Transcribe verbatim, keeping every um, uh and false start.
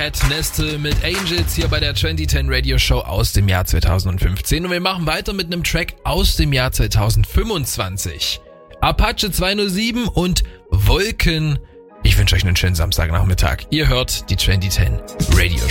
Cat Nestle mit Angels hier bei der zwanzig zehn Radio Show aus dem Jahr zweitausendfünfzehn. Und wir machen weiter mit einem Track aus dem Jahr zweitausendfünfundzwanzig. Apache zweihundertsieben und Wolken. Ich wünsche euch einen schönen Samstagnachmittag. Ihr hört die zwanzig zehn Radio Show.